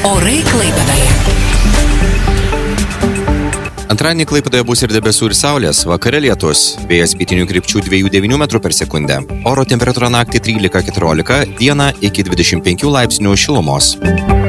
Orai Klaipėdoje. Antradienį Klaipėdoje bus ir debesų ir saulės, vakare lietus, vėjas pietinių krypčių 2,9 m per sekundę. Oro temperatūra naktį 13-14, dieną iki 25 laipsnių šilumos.